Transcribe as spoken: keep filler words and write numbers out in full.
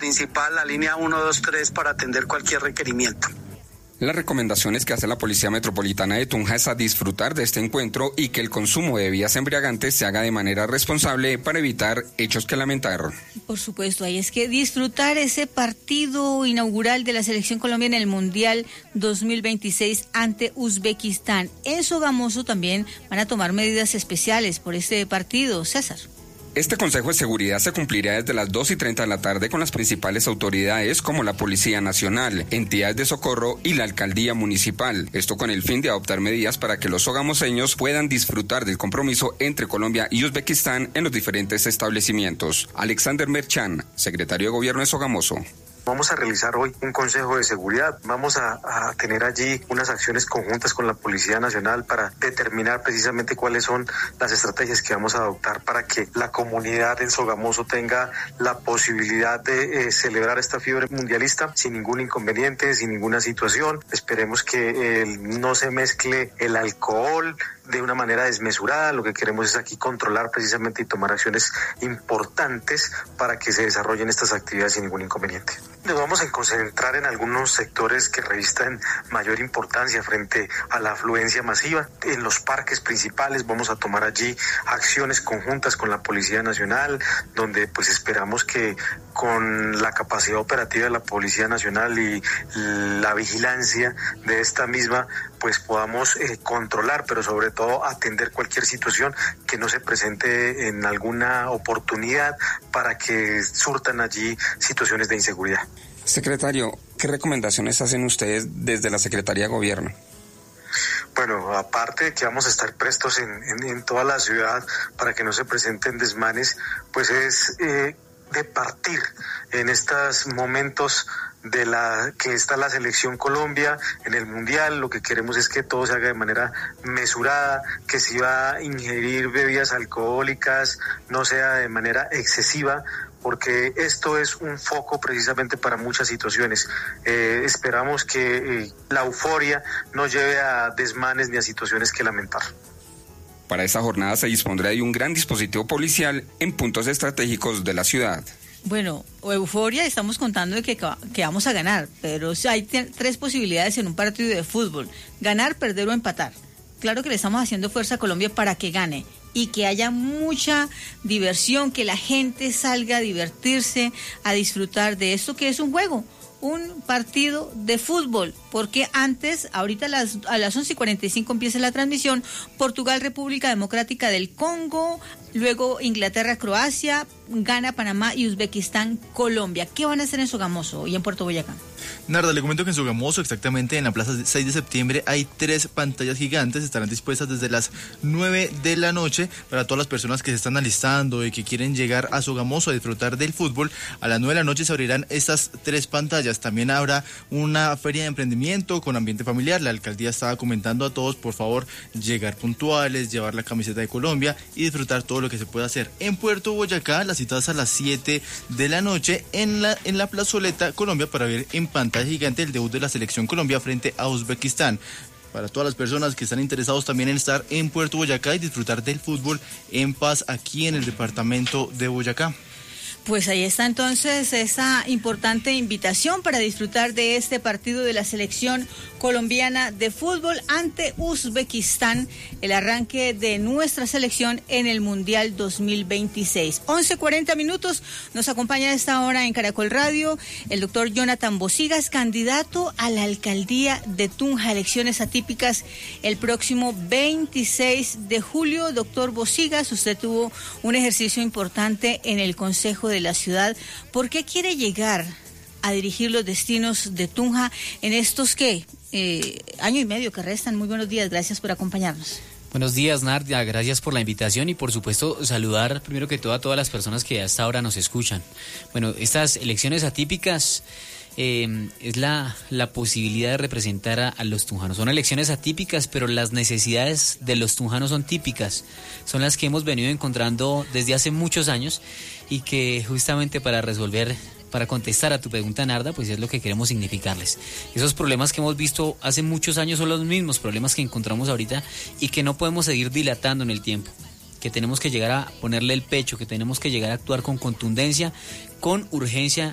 principal, la línea uno dos tres, para atender cualquier requerimiento. Las recomendaciones que hace la Policía Metropolitana de Tunja es a disfrutar de este encuentro y que el consumo de bebidas embriagantes se haga de manera responsable para evitar hechos que lamentar. Por supuesto, ahí es que disfrutar ese partido inaugural de la Selección Colombia en el Mundial dos mil veintiséis ante Uzbekistán. En Sogamoso también van a tomar medidas especiales por este partido. César. Este Consejo de Seguridad se cumplirá desde las dos y treinta de la tarde con las principales autoridades como la Policía Nacional, entidades de socorro y la Alcaldía Municipal. Esto con el fin de adoptar medidas para que los sogamoseños puedan disfrutar del compromiso entre Colombia y Uzbekistán en los diferentes establecimientos. Alexander Merchan, secretario de Gobierno de Sogamoso. Vamos a realizar hoy un consejo de seguridad. Vamos a, a tener allí unas acciones conjuntas con la Policía Nacional para determinar precisamente cuáles son las estrategias que vamos a adoptar para que la comunidad en Sogamoso tenga la posibilidad de eh, celebrar esta fiebre mundialista sin ningún inconveniente, sin ninguna situación. Esperemos que eh, no se mezcle el alcohol de una manera desmesurada. Lo que queremos es aquí controlar precisamente y tomar acciones importantes para que se desarrollen estas actividades sin ningún inconveniente. Nos vamos a concentrar en algunos sectores que revisten mayor importancia frente a la afluencia masiva. En los parques principales vamos a tomar allí acciones conjuntas con la Policía Nacional, donde pues esperamos que con la capacidad operativa de la Policía Nacional y la vigilancia de esta misma, pues podamos eh, controlar, pero sobre todo atender cualquier situación que no se presente en alguna oportunidad para que surtan allí situaciones de inseguridad. Secretario, ¿qué recomendaciones hacen ustedes desde la Secretaría de Gobierno? Bueno, aparte de que vamos a estar prestos en, en, en toda la ciudad para que no se presenten desmanes, pues es eh, de partir en estos momentos de la que está la Selección Colombia en el Mundial. Lo que queremos es que todo se haga de manera mesurada, que si va a ingerir bebidas alcohólicas no sea de manera excesiva, porque esto es un foco precisamente para muchas situaciones. Eh, esperamos que eh, la euforia no lleve a desmanes ni a situaciones que lamentar. Para esta jornada se dispondrá de un gran dispositivo policial en puntos estratégicos de la ciudad. Bueno, euforia, estamos contando de que, que vamos a ganar, pero hay t- tres posibilidades en un partido de fútbol: ganar, perder o empatar. Claro que le estamos haciendo fuerza a Colombia para que gane y que haya mucha diversión, que la gente salga a divertirse, a disfrutar de esto que es un juego, un partido de fútbol, porque antes, ahorita a las, a las once y cuarenta y cinco empieza la transmisión, Portugal, República Democrática del Congo, luego Inglaterra, Croacia, Ghana, Panamá y Uzbekistán, Colombia. ¿Qué van a hacer en Sogamoso y en Puerto Boyacá? Narda, le comento que en Sogamoso, exactamente en la plaza seis de septiembre, hay tres pantallas gigantes, estarán dispuestas desde las nueve de la noche para todas las personas que se están alistando y que quieren llegar a Sogamoso a disfrutar del fútbol. A las nueve de la noche se abrirán estas tres pantallas. También habrá una feria de emprendimiento con ambiente familiar. La alcaldía estaba comentando a todos, por favor, llegar puntuales, llevar la camiseta de Colombia y disfrutar todo lo que se puede hacer. En Puerto Boyacá, las citas a las siete de la noche en la, en la plazoleta Colombia para ver en pantalla gigante el debut de la Selección Colombia frente a Uzbekistán. Para todas las personas que están interesados también en estar en Puerto Boyacá y disfrutar del fútbol en paz aquí en el departamento de Boyacá. Pues ahí está entonces esa importante invitación para disfrutar de este partido de la selección colombiana de fútbol ante Uzbekistán, el arranque de nuestra selección en el Mundial dos mil veintiséis. once cuarenta minutos, nos acompaña a esta hora en Caracol Radio el doctor Jonathan Bosigas, candidato a la alcaldía de Tunja, elecciones atípicas el próximo veintiséis de julio. Doctor Bosigas, usted tuvo un ejercicio importante en el Consejo de la ciudad. ¿Por qué quiere llegar a dirigir los destinos de Tunja en estos que eh, año y medio que restan? Muy buenos días, gracias por acompañarnos. Buenos días, Nadia, gracias por la invitación y por supuesto saludar primero que todo a todas las personas que hasta ahora nos escuchan. Bueno, estas elecciones atípicas eh, es la, la posibilidad de representar a, a los tunjanos. Son elecciones atípicas, pero las necesidades de los tunjanos son típicas, son las que hemos venido encontrando desde hace muchos años y que justamente para resolver, para contestar a tu pregunta, Narda, pues es lo que queremos significarles. Esos problemas que hemos visto hace muchos años son los mismos problemas que encontramos ahorita y que no podemos seguir dilatando en el tiempo, que tenemos que llegar a ponerle el pecho, que tenemos que llegar a actuar con contundencia, con urgencia